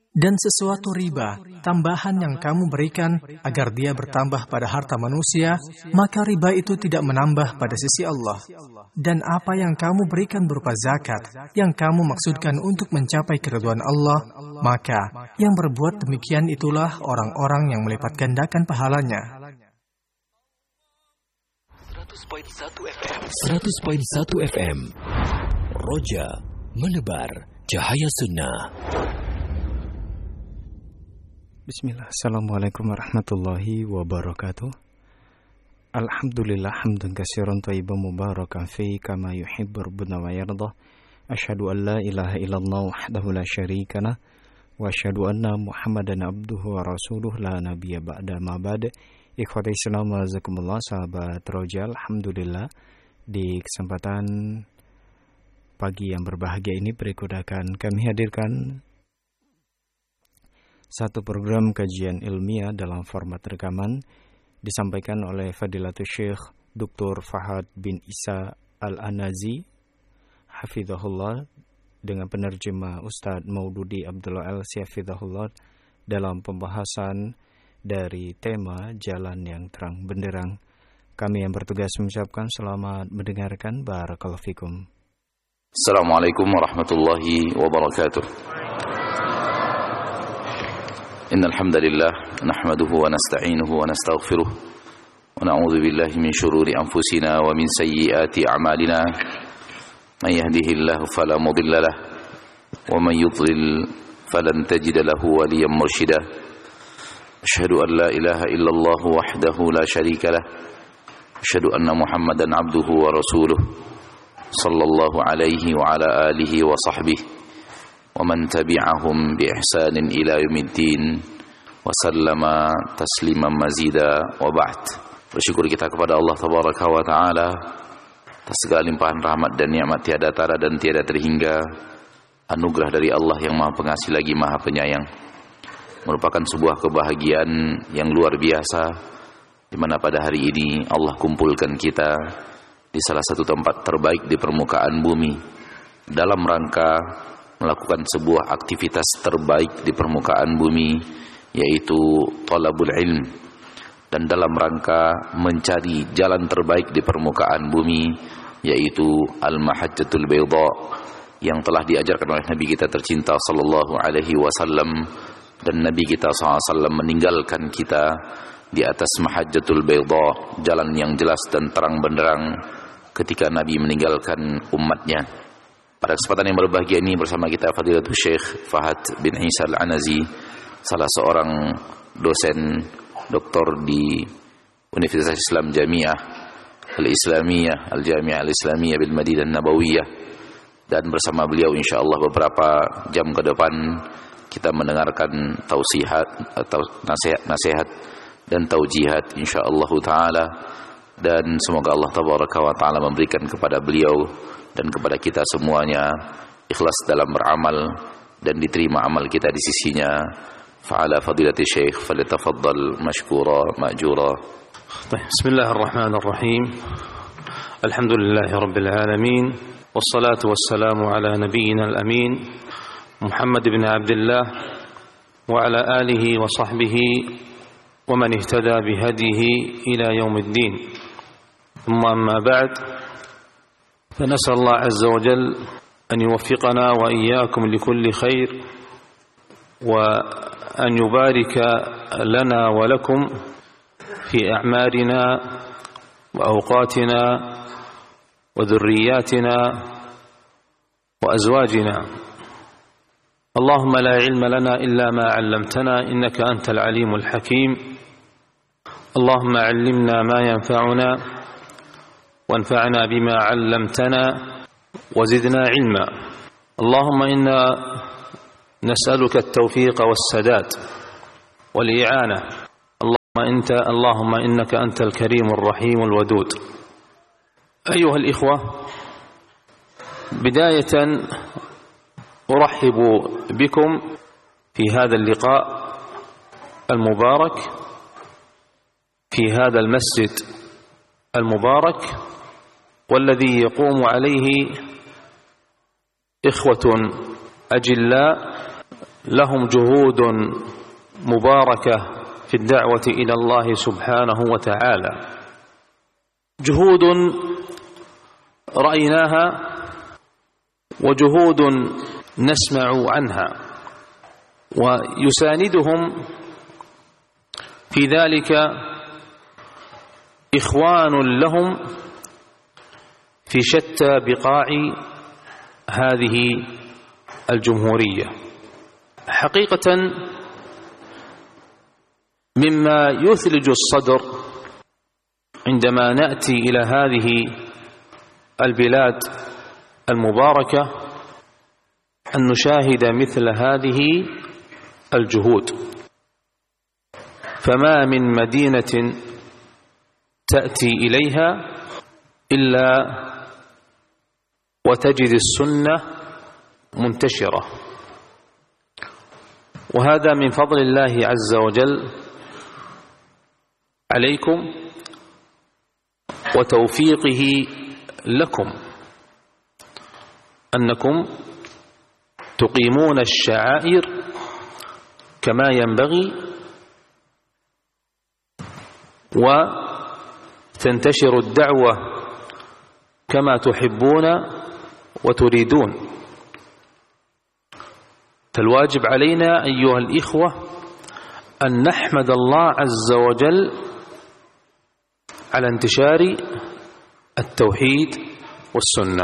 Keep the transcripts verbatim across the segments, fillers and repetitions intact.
Dan sesuatu riba, tambahan yang kamu berikan agar dia bertambah pada harta manusia, maka riba itu tidak menambah pada sisi Allah. Dan apa yang kamu berikan berupa zakat, yang kamu maksudkan untuk mencapai keridhaan Allah, maka yang berbuat demikian itulah orang-orang yang melipat gandakan pahalanya. seratus koma satu F M Roja menebar cahaya sunnah. Bismillah. Assalamualaikum warahmatullahi wabarakatuh. Alhamdulillah hamdan katsiran thayyiban mubarakan fi kama yuhibbu rabbuna wa yarda. Asyhadu an la ilaha illallah wahdahu la syarika lah wa asyhadu anna Muhammadan abduhu wa rasuluh la nabiyya ba'da ma ba'd. Ikhwati Islam wa jazakumullah, sahabat Roja. Alhamdulillah, di kesempatan pagi yang berbahagia ini berikut akan kami hadirkan satu program kajian ilmiah dalam format rekaman disampaikan oleh Fadilatul Syekh Doktor Fahad bin Isa Al-Anazi hafizahullah dengan penerjemah Ustadz Maududi Abdullah Al-Si hafizahullah dalam pembahasan dari tema Jalan yang Terang Benderang. Kami yang bertugas mengucapkan selamat mendengarkan. Barakallahu fikum. Assalamualaikum warahmatullahi wabarakatuh. إن الحمد لله نحمده ونستعينه ونستغفره ونعوذ بالله من شرور أنفسنا ومن سيئات أعمالنا من يهده الله فلا مضل له ومن يضلل فلن تجد له وليا مرشدا أشهد أن لا إله إلا الله وحده لا شريك له أشهد أن محمدا عبده ورسوله صلى الله عليه وعلى آله وصحبه ومن تبعهم بإحسان إلى يوم الدين وسلم تسليما مزيدا وبعد. Bersyukur kita kepada Allah Tabaraka wa Ta'ala atas segala limpahan rahmat dan nikmat tiada tara dan tiada terhingga, anugerah dari Allah yang Maha Pengasih lagi Maha Penyayang. Merupakan sebuah kebahagiaan yang luar biasa di mana pada hari ini Allah kumpulkan kita di salah satu tempat terbaik di permukaan bumi dalam rangka melakukan sebuah aktivitas terbaik di permukaan bumi, yaitu talabul ilm, dan dalam rangka mencari jalan terbaik di permukaan bumi, yaitu al-mahajjatul bayda, yang telah diajarkan oleh Nabi kita tercinta sallallahu alaihi wasallam, dan Nabi kita sallallahu alaihi wasallam meninggalkan kita di atas mahajjatul bayda, jalan yang jelas dan terang benderang, ketika Nabi meninggalkan umatnya. Pada kesempatan yang berbahagia ini bersama kita Fadilatul Syekh Fahad bin Isa Al-Anazi, salah seorang dosen doktor di Universitas Islam Jamiah Al-Islamiyah Al-Jamiah Al-Islamiyah bil Madinah Nabawiyah, dan bersama beliau insyaallah beberapa jam ke depan kita mendengarkan tausihat atau nasihat-nasihat dan taujihat insyaallah taala, dan semoga Allah Tabaraka wa Taala memberikan kepada beliau dan kepada kita semuanya ikhlas dalam beramal dan diterima amal kita di sisinya. Fa'ala fadilati syekh falyatafaddal mashkura ma'jura. Bismillahirrahmanirrahim. Alhamdulillahi rabbil alamin, wassalatu wassalamu ala nabiyyina al-amin Muhammad ibn Abdullah wa ala alihi wa sahbihi wa man ihtada bihadihi ila yaumiddin. Thumma amma ba'd, فنسأل الله عز وجل أن يوفقنا وإياكم لكل خير وأن يبارك لنا ولكم في أعمارنا وأوقاتنا وذرياتنا وأزواجنا. اللهم لا علم لنا إلا ما علمتنا إنك أنت العليم الحكيم. اللهم علمنا ما ينفعنا وانفعنا بما علمتنا وزدنا علما. اللهم إنا نسألك التوفيق والسداد والإعانة. اللهم أنت اللهم إنك أنت الكريم الرحيم الودود. أيها الإخوة، بداية أرحب بكم في هذا اللقاء المبارك في هذا المسجد المبارك، والذي يقوم عليه إخوة أجلاء لهم جهود مباركة في الدعوة إلى الله سبحانه وتعالى، جهود رأيناها وجهود نسمع عنها، ويساندهم في ذلك إخوان لهم في شتى بقاع هذه الجمهورية. حقيقة مما يثلج الصدر عندما نأتي إلى هذه البلاد المباركة أن نشاهد مثل هذه الجهود، فما من مدينة تأتي إليها إلا وتجد السنة منتشرة، وهذا من فضل الله عز وجل عليكم وتوفيقه لكم أنكم تقيمون الشعائر كما ينبغي وتنتشر الدعوة كما تحبون وتريدون. فالواجب علينا أيها الإخوة أن نحمد الله عز وجل على انتشار التوحيد والسنة.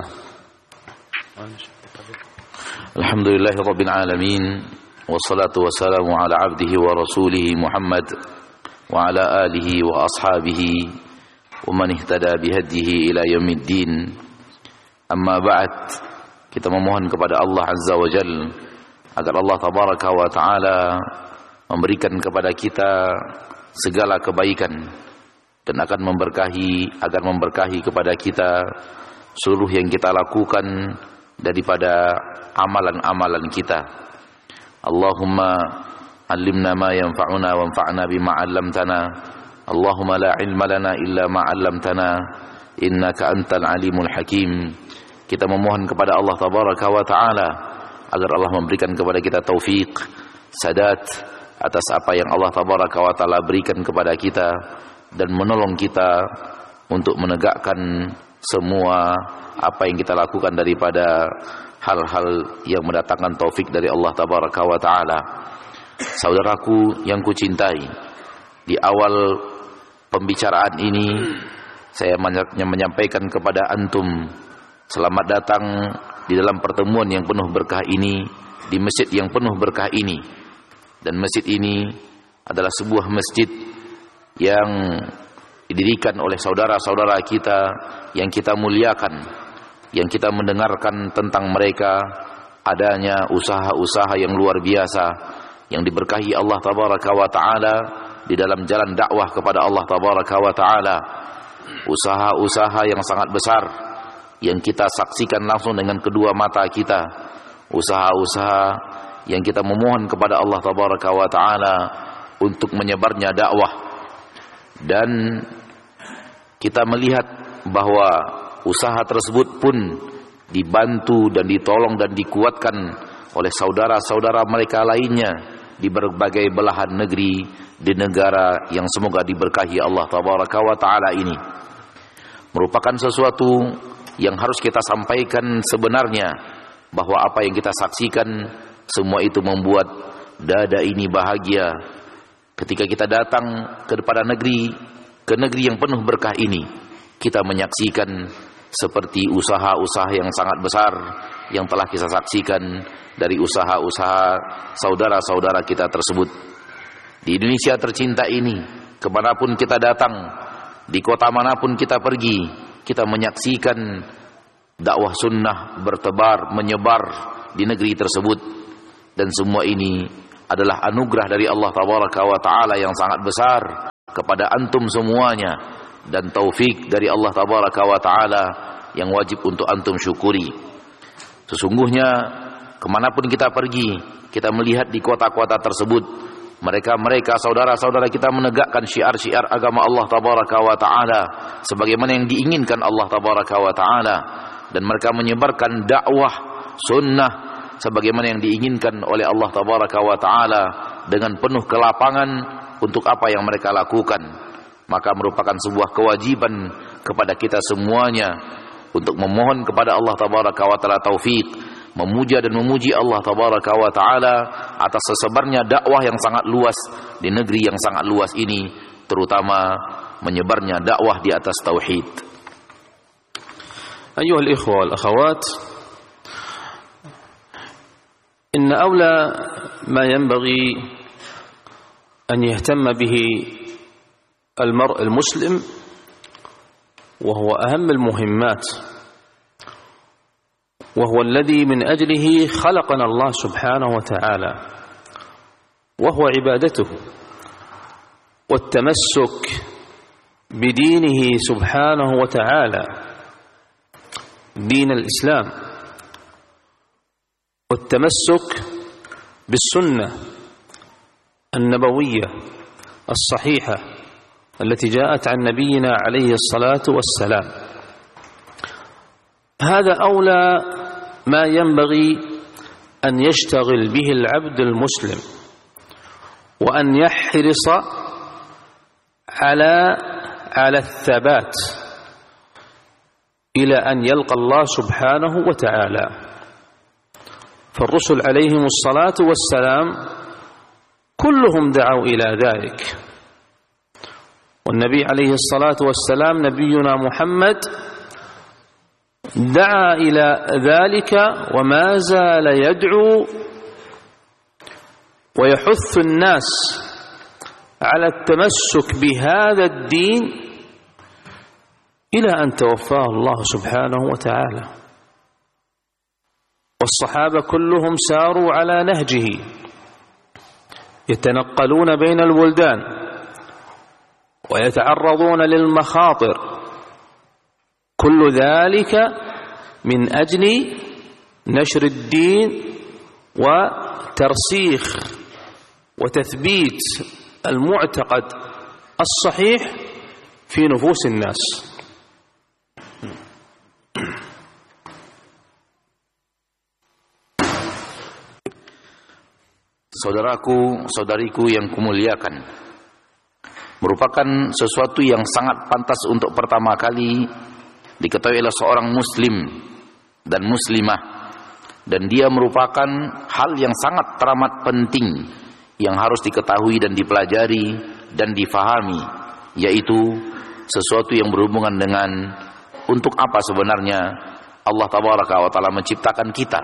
الحمد لله رب العالمين، والصلاة والسلام على عبده ورسوله محمد وعلى آله وأصحابه ومن اهتدى بهديه إلى يوم الدين. Amma ba'd, kita memohon kepada Allah Azza wa Jal agar Allah Tabaraka wa Ta'ala memberikan kepada kita segala kebaikan dan akan memberkahi, agar memberkahi kepada kita seluruh yang kita lakukan daripada amalan-amalan kita. Allahumma allimna ma yanfa'una wanfa'na bima 'allamtana. Allahumma la ilma lana illa ma 'allamtana innaka antal alimul hakim. Kita memohon kepada Allah Tabaraka wa Ta'ala agar Allah memberikan kepada kita taufik, sadat atas apa yang Allah Tabaraka wa Ta'ala berikan kepada kita, dan menolong kita untuk menegakkan semua apa yang kita lakukan daripada hal-hal yang mendatangkan taufik dari Allah Tabaraka wa Ta'ala. Saudaraku yang kucintai, di awal pembicaraan ini saya menyampaikan kepada antum, selamat datang di dalam pertemuan yang penuh berkah ini, di masjid yang penuh berkah ini. Dan masjid ini adalah sebuah masjid yang didirikan oleh saudara-saudara kita yang kita muliakan, yang kita mendengarkan tentang mereka adanya usaha-usaha yang luar biasa yang diberkahi Allah Tabaraka wa Ta'ala di dalam jalan dakwah kepada Allah Tabaraka wa Ta'ala. Usaha-usaha yang sangat besar yang kita saksikan langsung dengan kedua mata kita, usaha-usaha yang kita memohon kepada Allah Tabaraka wa Ta'ala untuk menyebarnya dakwah, dan kita melihat bahwa usaha tersebut pun dibantu dan ditolong dan dikuatkan oleh saudara-saudara mereka lainnya di berbagai belahan negeri di negara yang semoga diberkahi Allah Tabaraka wa Ta'ala ini. Merupakan sesuatu yang harus kita sampaikan sebenarnya, bahwa apa yang kita saksikan semua itu membuat dada ini bahagia ketika kita datang kepada negeri ke negeri yang penuh berkah ini. Kita menyaksikan seperti usaha-usaha yang sangat besar yang telah kita saksikan dari usaha-usaha saudara-saudara kita tersebut. Di Indonesia tercinta ini, kemanapun kita datang, di kota manapun kita pergi, kita menyaksikan dakwah sunnah bertebar, menyebar di negeri tersebut. Dan semua ini adalah anugerah dari Allah Tabaraka wa Ta'ala yang sangat besar kepada antum semuanya, dan taufik dari Allah Tabaraka wa Ta'ala yang wajib untuk antum syukuri. Sesungguhnya kemanapun kita pergi, kita melihat di kota-kota tersebut, mereka-mereka saudara-saudara kita menegakkan syiar-syiar agama Allah Tabaraka wa Ta'ala sebagaimana yang diinginkan Allah Tabaraka wa Ta'ala, dan mereka menyebarkan dakwah sunnah sebagaimana yang diinginkan oleh Allah Tabaraka wa Ta'ala dengan penuh kelapangan untuk apa yang mereka lakukan, maka merupakan sebuah kewajiban kepada kita semuanya untuk memohon kepada Allah Tabaraka wa Ta'ala taufik, memuja dan memuji Allah Tabaraka wa Ta'ala atas sesebarnya dakwah yang sangat luas di negeri yang sangat luas ini, terutama menyebarnya dakwah di atas tauhid. Ayuhal ikhwah wal akhawat, إن أولى ما ينبغي أن يهتم به المرء المسلم وهو أهم المهمات وهو الذي من أجله خلقنا الله سبحانه وتعالى وهو عبادته والتمسك بدينه سبحانه وتعالى دين الإسلام والتمسك بالسنة النبوية الصحيحة التي جاءت عن نبينا عليه الصلاة والسلام. هذا أولى ما ينبغي أن يشتغل به العبد المسلم وأن يحرص على على الثبات إلى أن يلقى الله سبحانه وتعالى. فالرسل عليهم الصلاة والسلام كلهم دعوا إلى ذلك، والنبي عليه الصلاة والسلام نبينا محمد دعا إلى ذلك وما زال يدعو ويحث الناس على التمسك بهذا الدين إلى أن توفاه الله سبحانه وتعالى. والصحابة كلهم ساروا على نهجه يتنقلون بين البلدان ويتعرضون للمخاطر، كل ذلك من أجل نشر الدين وترسيخ وتثبيت المعتقد الصحيح في نفوس الناس. Saudaraku, saudariku yang kumuliakan, merupakan sesuatu yang sangat pantas untuk pertama kali diketahui oleh seorang muslim dan muslimah, dan dia merupakan hal yang sangat teramat penting yang harus diketahui dan dipelajari dan difahami, yaitu sesuatu yang berhubungan dengan untuk apa sebenarnya Allah Tabaraka wa Ta'ala menciptakan kita.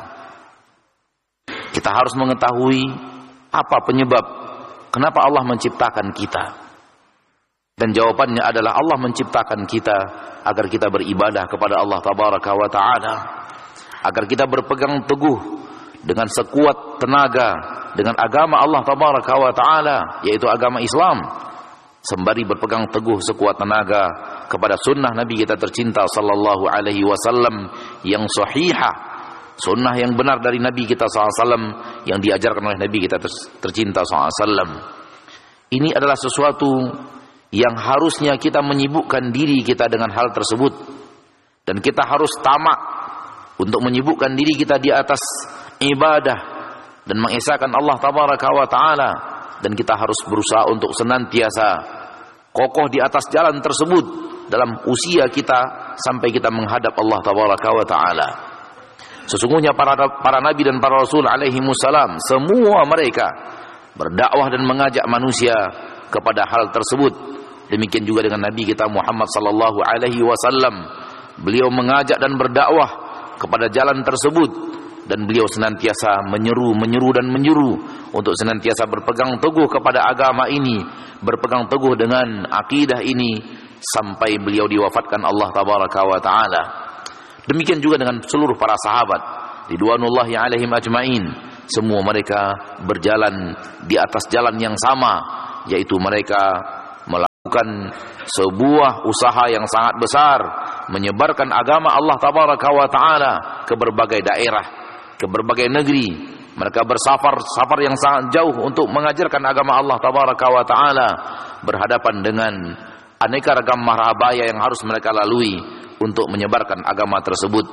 Kita harus mengetahui apa penyebab kenapa Allah menciptakan kita. Dan jawabannya adalah Allah menciptakan kita agar kita beribadah kepada Allah Tabaraka wa Ta'ala, agar kita berpegang teguh dengan sekuat tenaga dengan agama Allah Tabaraka wa Ta'ala, yaitu agama Islam, sembari berpegang teguh sekuat tenaga kepada sunnah Nabi kita tercinta sallallahu alaihi wasallam yang sahihah, sunnah yang benar dari Nabi kita sallallahu alaihi wasallam yang diajarkan oleh Nabi kita tercinta sallallahu alaihi wasallam. Ini adalah sesuatu yang harusnya kita menyibukkan diri kita dengan hal tersebut, dan kita harus tamak untuk menyibukkan diri kita di atas ibadah dan mengesahkan Allah Tabaraka wa Ta'ala, dan kita harus berusaha untuk senantiasa kokoh di atas jalan tersebut dalam usia kita sampai kita menghadap Allah Tabaraka wa Ta'ala. Sesungguhnya para para nabi dan para rasul alaihi wassalam, semua mereka berdakwah dan mengajak manusia kepada hal tersebut. Demikian juga dengan Nabi kita Muhammad sallallahu alaihi wasallam, beliau mengajak dan berdakwah kepada jalan tersebut, dan beliau senantiasa menyeru, menyeru dan menyeru untuk senantiasa berpegang teguh kepada agama ini, berpegang teguh dengan akidah ini sampai beliau diwafatkan Allah Tabaraka wa Ta'ala. Demikian juga dengan seluruh para sahabat ridwanullahi alaihim ajmain, semua mereka berjalan di atas jalan yang sama, yaitu mereka melakukan sebuah usaha yang sangat besar, menyebarkan agama Allah Tabaraka wa Ta'ala ke berbagai daerah, ke berbagai negeri. Mereka bersafar safar yang sangat jauh untuk mengajarkan agama Allah Tabaraka wa Ta'ala, berhadapan dengan aneka ragam marhabaya yang harus mereka lalui untuk menyebarkan agama tersebut.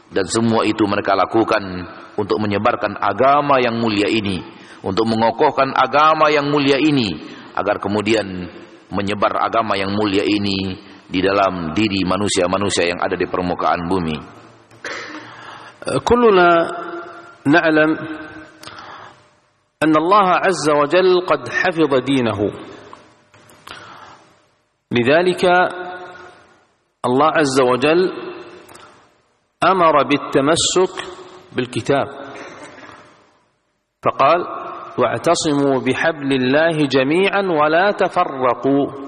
dan semua itu mereka lakukan untuk menyebarkan agama yang mulia ini, untuk mengokohkan agama yang mulia ini, agar kemudian menyebar agama yang mulia ini di dalam diri manusia-manusia yang ada di permukaan bumi. Kulluna na'lam anna Allah azza wa jalla qad hafidha dinahu. Lidzalika Allah azza wa jalla amara bit-tamassuk bil-kitab. Faqal wa'tasimu bihablillahi jami'an wa la tafarraqu.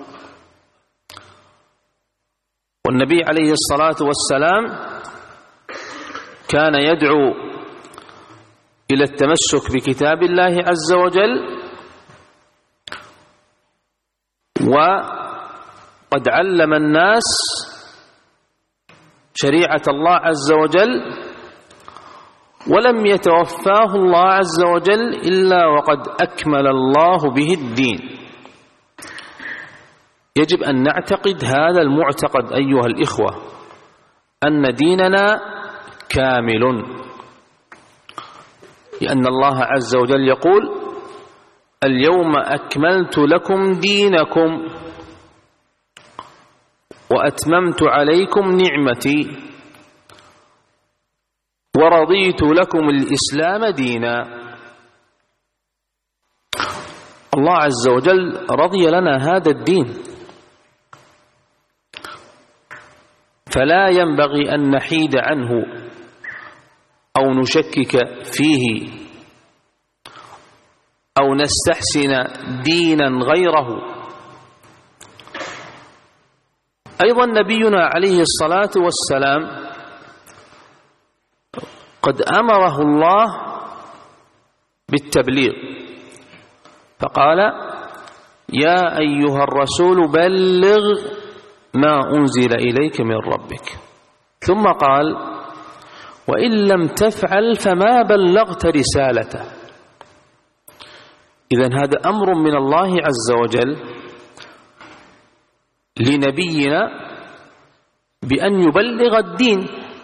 والنبي عليه الصلاة والسلام كان يدعو إلى التمسك بكتاب الله عز وجل، وقد علم الناس شريعة الله عز وجل، ولم يتوفاه الله عز وجل إلا وقد أكمل الله به الدين. يجب أن نعتقد هذا المعتقد أيها الإخوة، أن ديننا كامل، لأن الله عز وجل يقول اليوم أكملت لكم دينكم وأتممت عليكم نعمتي ورضيت لكم الإسلام دينا. الله عز وجل رضي لنا هذا الدين، فلا ينبغي أن نحيد عنه أو نشكك فيه أو نستحسن دينا غيره. أيضا نبينا عليه الصلاة والسلام قد أمره الله بالتبليغ، فقال يا أيها الرسول بلغ ما أنزل إليك من ربك، ثم قال وإن لم تفعل فما بلغت رسالته. إذن هذا أمر من الله عز وجل لنبينا بأن يبلغ الدين،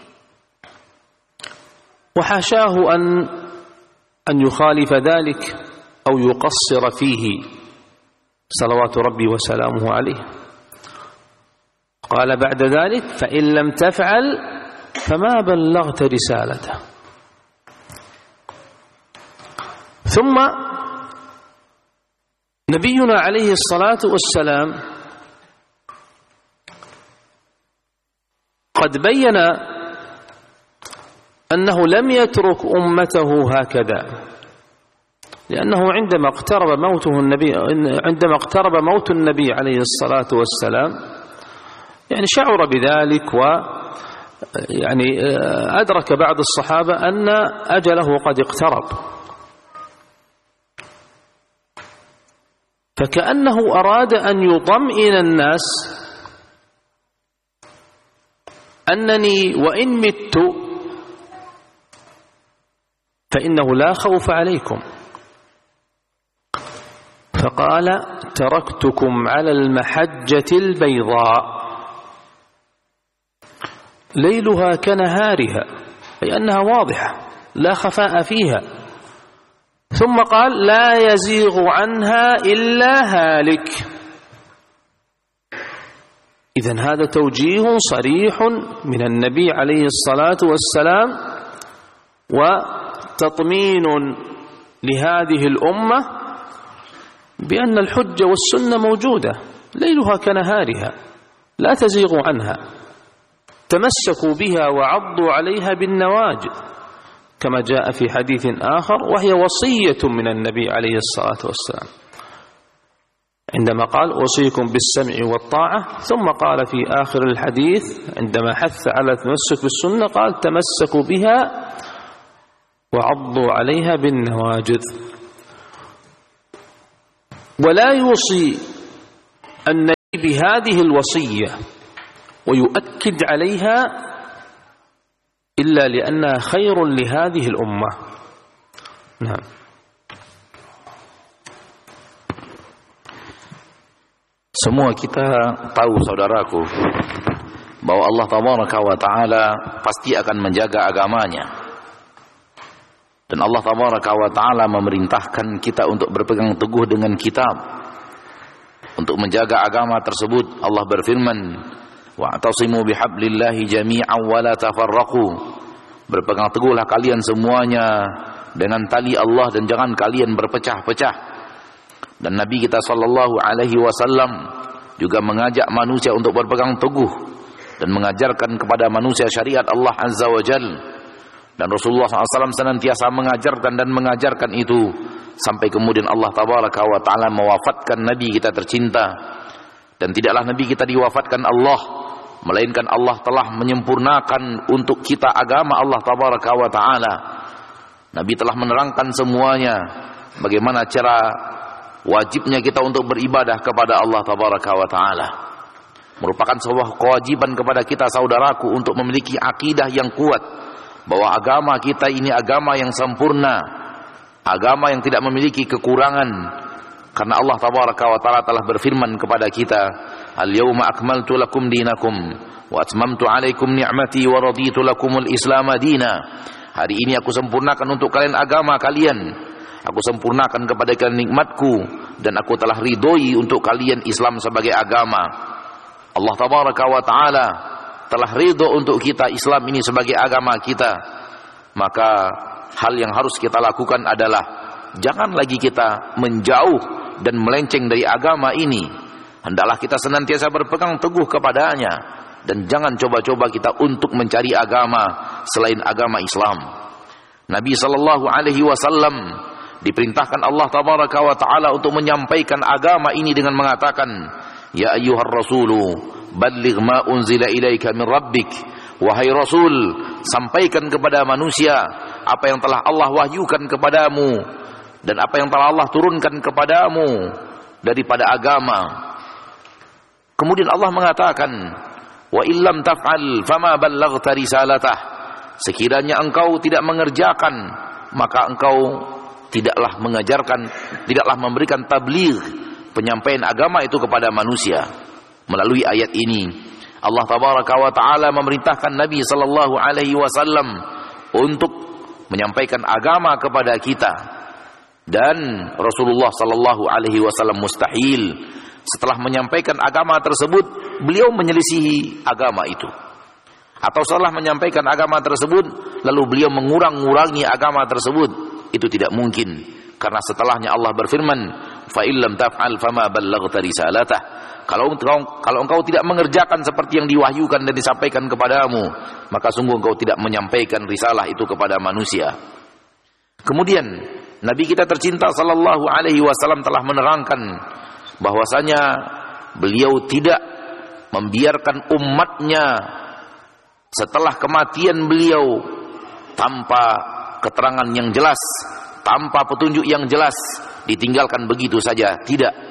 وحاشاه أن أن يخالف ذلك أو يقصر فيه صلوات ربي وسلامه عليه. قال بعد ذلك فإن لم تفعل فما بلغت رسالته. ثم نبينا عليه الصلاة والسلام قد بين أنه لم يترك أمته هكذا، لأنه عندما اقترب موته النبي عندما اقترب موت النبي عليه الصلاة والسلام يعني شعر بذلك، و يعني أدرك بعض الصحابة أن أجله قد اقترب، فكأنه أراد أن يطمئن الناس أنني وإن مت فإنه لا خوف عليكم، فقال تركتكم على المحجة البيضاء ليلها كنهارها، أي أنها واضحة لا خفاء فيها. ثم قال لا يزيغ عنها إلا هالك. إذن هذا توجيه صريح من النبي عليه الصلاة والسلام وتطمين لهذه الأمة بأن الحجة والسنة موجودة ليلها كنهارها لا تزيغ عنها، تمسكوا بها وعضوا عليها بالنواجذ كما جاء في حديث آخر، وهي وصية من النبي عليه الصلاة والسلام عندما قال أوصيكم بالسمع والطاعة، ثم قال في آخر الحديث عندما حث على التمسك بالسنة قال تمسكوا بها وعضوا عليها بالنواجذ. ولا يوصي النبي بهذه الوصية ويؤكد عليها إلا لأنها خير لهذه الأمة. نعم. Semua kita tahu, saudaraku, bahwa Allah Tabaraka wa Ta'ala pasti akan menjaga agamanya. Dan Allah Tabaraka wa Ta'ala memerintahkan kita untuk berpegang teguh dengan kitab, untuk menjaga agama tersebut. Allah berfirman, wa'tasimu bihablillahi jami'an wa la tafarraqu. Berpegang teguhlah kalian semuanya dengan tali Allah dan jangan kalian berpecah-pecah. Dan Nabi kita sallallahu alaihi wasallam juga mengajak manusia untuk berpegang teguh dan mengajarkan kepada manusia syariat Allah Azza wa Jal. Dan Rasulullah shallallahu alaihi wasallam senantiasa mengajarkan dan mengajarkan itu sampai kemudian Allah Tabaraka wa Ta'ala mewafatkan Nabi kita tercinta. Dan tidaklah Nabi kita diwafatkan Allah, melainkan Allah telah menyempurnakan untuk kita agama Allah Tabaraka wa Ta'ala. Nabi telah menerangkan semuanya, bagaimana cara wajibnya kita untuk beribadah kepada Allah Tabaraka wa Ta'ala. Merupakan sebuah kewajiban kepada kita saudaraku untuk memiliki akidah yang kuat bahwa agama kita ini agama yang sempurna, agama yang tidak memiliki kekurangan. Karena Allah Tabaraka wa Ta'ala telah berfirman kepada kita, al-yawma akmaltu lakum dinakum wa atmamtu alaikum ni'mati wa raditu lakumul islam dina. Hari ini aku sempurnakan untuk kalian agama kalian, aku sempurnakan kepada kalian nikmatku, dan aku telah ridhoi untuk kalian Islam sebagai agama. Allah Tabaraka wa Ta'ala telah ridho untuk kita Islam ini sebagai agama kita. Maka hal yang harus kita lakukan adalah jangan lagi kita menjauh dan melenceng dari agama ini. Hendaklah kita senantiasa berpegang teguh kepadanya, dan jangan coba-coba kita untuk mencari agama selain agama Islam. Nabi sallallahu alaihi wasallam diperintahkan Allah Tabaraka wa Ta'ala untuk menyampaikan agama ini dengan mengatakan, ya ayyuhar rasulu balligh ma unzila ilaika min rabbik. Wahai Rasul, sampaikan kepada manusia apa yang telah Allah wahyukan kepadamu dan apa yang telah Allah turunkan kepadamu daripada agama. Kemudian Allah mengatakan, wa illam taf'al fama ballaghta risalatah. Sekiranya engkau tidak mengerjakan, maka engkau tidaklah mengajarkan, tidaklah memberikan tabligh, penyampaian agama itu kepada manusia. Melalui ayat ini Allah Tabaraka wa Ta'ala memerintahkan Nabi sallallahu alaihi wasallam untuk menyampaikan agama kepada kita. Dan Rasulullah sallallahu alaihi wasallam mustahil setelah menyampaikan agama tersebut beliau menyelisihi agama itu, atau setelah menyampaikan agama tersebut lalu beliau mengurang-ngurangi agama tersebut. Itu tidak mungkin, karena setelahnya Allah berfirman, fa illam taf'al fama ballaghta risalatah. Kalau engkau, kalau engkau tidak mengerjakan seperti yang diwahyukan dan disampaikan kepadamu, maka sungguh engkau tidak menyampaikan risalah itu kepada manusia. Kemudian Nabi kita tercinta sallallahu alaihi wasallam telah menerangkan bahwasanya beliau tidak membiarkan umatnya setelah kematian beliau tanpa keterangan yang jelas, tanpa petunjuk yang jelas, ditinggalkan begitu saja. Tidak.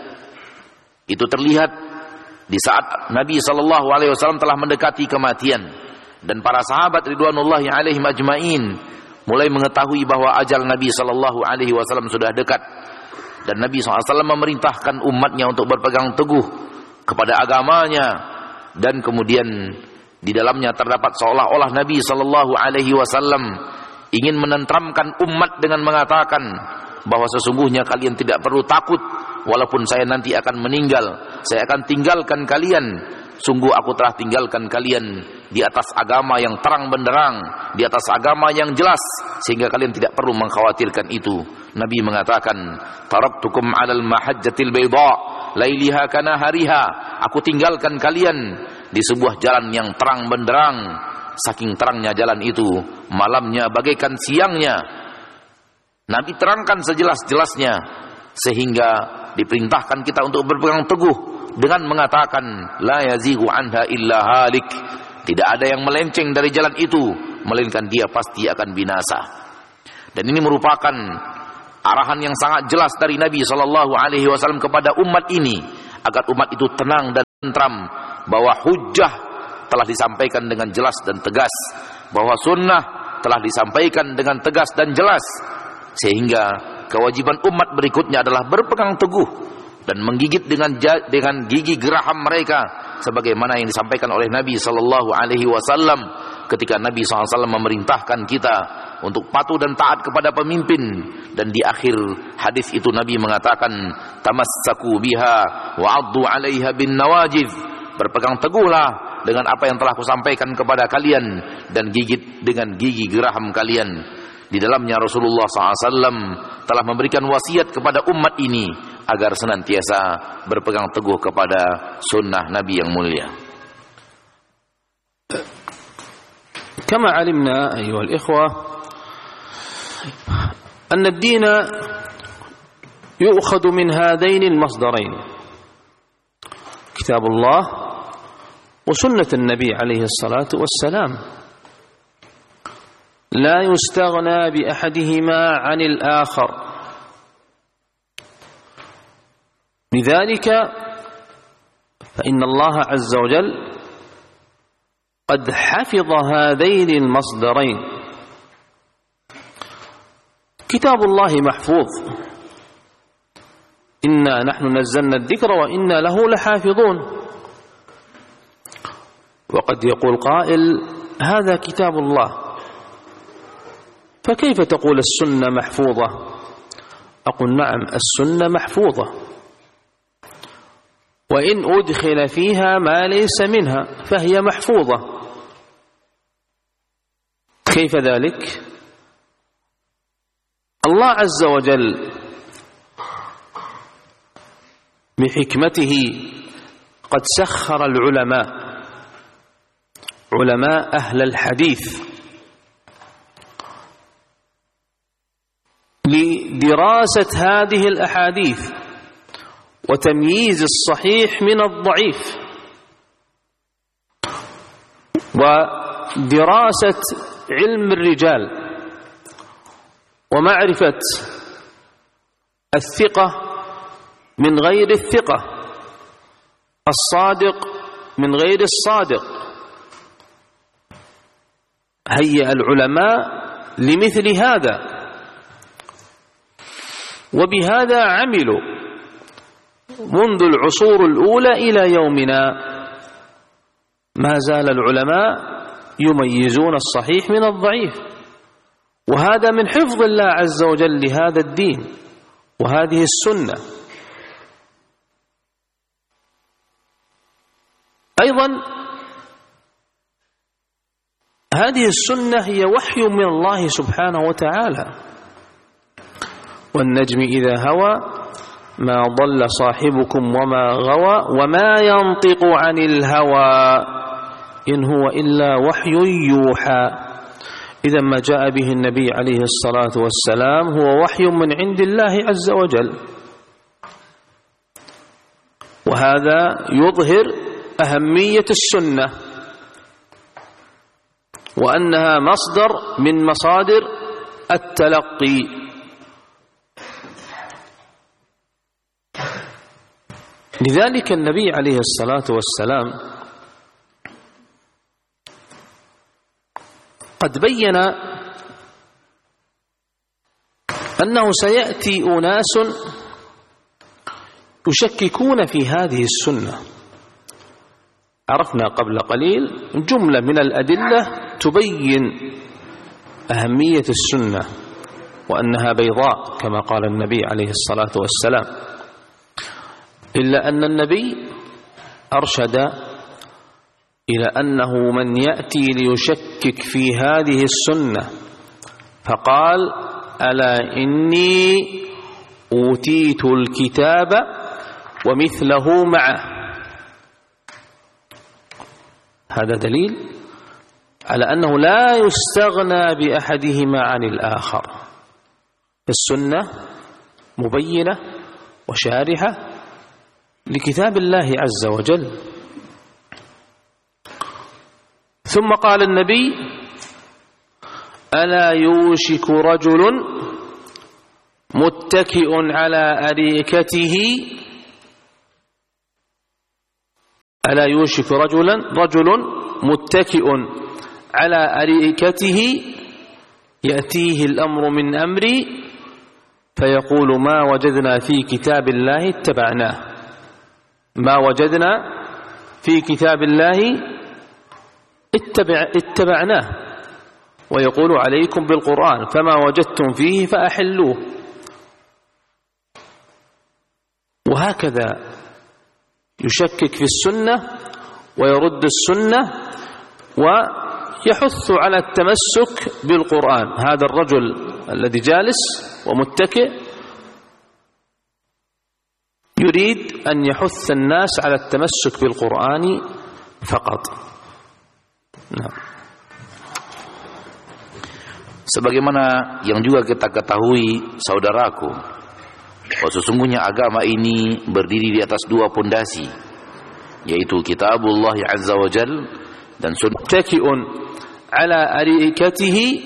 Itu terlihat di saat Nabi sallallahu alaihi wasallam telah mendekati kematian, dan para sahabat ridwanullahi alaihim ajmain mulai mengetahui bahwa ajal Nabi sallallahu alaihi wasallam sudah dekat. Dan Nabi sallallahu alaihi wasallam memerintahkan umatnya untuk berpegang teguh kepada agamanya. Dan kemudian di dalamnya terdapat seolah-olah Nabi sallallahu alaihi wasallam ingin menenteramkan umat dengan mengatakan bahwa sesungguhnya kalian tidak perlu takut, walaupun saya nanti akan meninggal, saya akan tinggalkan kalian. Sungguh aku telah tinggalkan kalian di atas agama yang terang benderang, di atas agama yang jelas, sehingga kalian tidak perlu mengkhawatirkan itu. Nabi mengatakan, taraktukum 'alal mahajjatil bayda lailiha kanahariha. Aku tinggalkan kalian di sebuah jalan yang terang benderang, saking terangnya jalan itu, malamnya bagaikan siangnya. Nabi terangkan sejelas-jelasnya, sehingga diperintahkan kita untuk berpegang teguh dengan mengatakan, la yazighu anha illa halik. Tidak ada yang melenceng dari jalan itu, melainkan dia pasti akan binasa. Dan ini merupakan arahan yang sangat jelas dari Nabi sallallahu alaihi wasallam kepada umat ini, agar umat itu tenang dan tentram bahwa hujjah telah disampaikan dengan jelas dan tegas, bahwa sunnah telah disampaikan dengan tegas dan jelas, sehingga kewajiban umat berikutnya adalah berpegang teguh dan menggigit dengan dengan gigi geraham mereka, sebagaimana yang disampaikan oleh Nabi sallallahu alaihi wasallam ketika Nabi sallallahu alaihi wasallam memerintahkan kita untuk patuh dan taat kepada pemimpin. Dan di akhir hadis itu Nabi mengatakan, tamassaku biha wa 'addu 'alaiha bin nawajid, berpegang teguhlah dengan apa yang telah kusampaikan kepada kalian dan gigit dengan gigi geraham kalian. Di dalamnya Rasulullah sallallahu alaihi wasallam telah memberikan wasiat kepada umat ini agar senantiasa berpegang teguh kepada sunnah Nabi yang mulia. Kama alimna ayuha al-ikhwah أن الدين يؤخذ من هذين المصدرين كتاب الله وسنة النبي عليه الصلاة والسلام لا يستغنى بأحدهما عن الآخر لذلك فإن الله عز وجل قد حفظ هذين المصدرين كتاب الله محفوظ إنا نحن نزلنا الذكر وإنا له لحافظون وقد يقول قائل هذا كتاب الله فكيف تقول السنة محفوظة؟ أقول نعم السنة محفوظة وإن أدخل فيها ما ليس منها فهي محفوظة. كيف ذلك؟ الله عز وجل بحكمته قد سخر العلماء علماء أهل الحديث لدراسة هذه الأحاديث وتمييز الصحيح من الضعيف ودراسة علم الرجال ومعرفة الثقة من غير الثقة، الصادق من غير الصادق. هيأ العلماء لمثل هذا وبهذا عملوا منذ العصور الأولى إلى يومنا. ما زال العلماء يميزون الصحيح من الضعيف، وهذا من حفظ الله عز وجل لهذا الدين وهذه السنة. أيضا هذه السنة هي وحي من الله سبحانه وتعالى. والنجم إذا هوى ما ضل صاحبكم وما غوى وما ينطق عن الهوى إن هو إلا وحي يوحى. إذا ما جاء به النبي عليه الصلاة والسلام هو وحي من عند الله عز وجل، وهذا يظهر أهمية السنة وأنها مصدر من مصادر التلقي. لذلك النبي عليه الصلاة والسلام قد بين أنه سيأتي أناس يشككون في هذه السنة. عرفنا قبل قليل جملة من الأدلة تبين أهمية السنة وأنها بيضاء كما قال النبي عليه الصلاة والسلام، إلا أن النبي أرشد إلى أنه من يأتي ليشكك في هذه السنة فقال ألا إني أوتيت الكتاب ومثله معه. هذا دليل على أنه لا يستغنى بأحدهما عن الآخر. السنة مبينة وشارحة لكتاب الله عز وجل. ثم قال النبي ألا يوشك رجل متكئ على أريكته ألا يوشك رجلا رجل متكئ على أريكته يأتيه الأمر من أمري فيقول ما وجدنا في كتاب الله اتبعناه، ما وجدنا في كتاب الله اتبع اتبعناه، ويقول عليكم بالقرآن فما وجدتم فيه فأحلوه. وهكذا يشكك في السنة ويرد السنة ويحث على التمسك بالقرآن. هذا الرجل الذي جالس ومتكئ يريد أن يحث الناس على التمسك بالقرآن فقط. Nah. Sebagaimana yang juga kita ketahui, saudaraku, bahwa sesungguhnya agama ini berdiri di atas dua pondasi, yaitu kitabullah azza wa jal dan sunnah. Taki'un ala arikatihi